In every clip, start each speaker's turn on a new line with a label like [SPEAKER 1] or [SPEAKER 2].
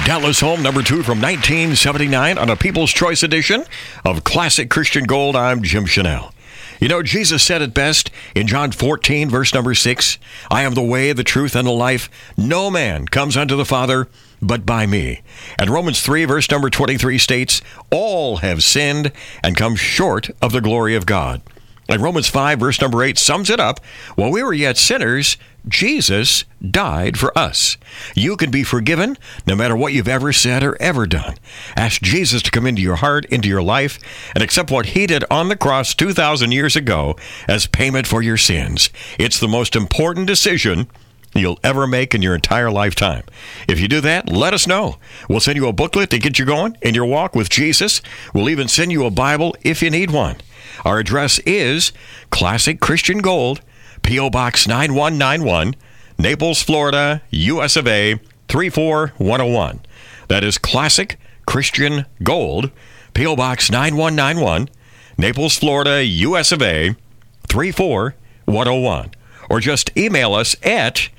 [SPEAKER 1] Dallas Home, number 2 from 1979 on a People's Choice edition of Classic Christian Gold. I'm Jim Chanel. You know, Jesus said it best in John 14, verse number 6. I am the way, the truth, and the life. No man comes unto the Father but by me. And Romans 3, verse number 23 states, all have sinned and come short of the glory of God. And Romans 5, verse number 8 sums it up. While we were yet sinners, Jesus died for us. You can be forgiven no matter what you've ever said or ever done. Ask Jesus to come into your heart, into your life, and accept what he did on the cross 2,000 years ago as payment for your sins. It's the most important decision you'll ever make in your entire lifetime. If you do that, let us know. We'll send you a booklet to get you going in your walk with Jesus. We'll even send you a Bible if you need one. Our address is Classic Christian Gold, P.O. Box 9191, Naples, Florida, U.S. of A. 34101. That is Classic Christian Gold, P.O. Box 9191, Naples, Florida, U.S. of A. 34101. Or just email us at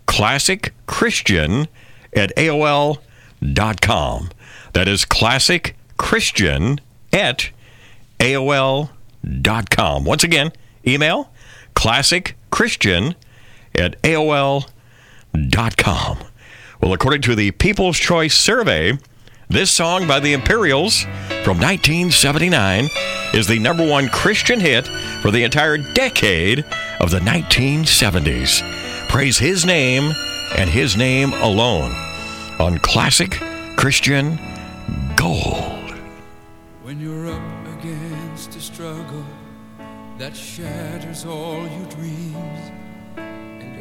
[SPEAKER 1] classicchristian@aol.com. That is classicchristian@aol.com. Once again, email classicchristian@aol.com. Well, according to the People's Choice Survey, this song by the Imperials from 1979 is the number one Christian hit for the entire decade of the 1970s. Praise his name and his name alone on Classic Christian Gold.
[SPEAKER 2] When you're up against a struggle that shatters all your dreams,